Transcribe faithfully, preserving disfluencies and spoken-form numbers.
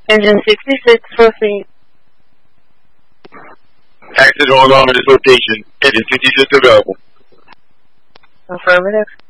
Engine sixty-six, proceed. Access on along at this location. Engine sixty-six available. Affirmative.